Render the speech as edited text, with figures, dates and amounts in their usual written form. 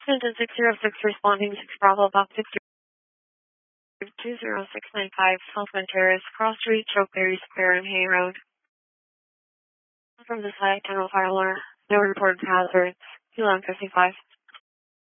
Clinton 606 responding 6 Bravo Box 20695 Southwind Terrace, Cross Street, Chokeberry Square, and Hay Road. From the site, General Fire Alarm. No reported hazards. 11:55.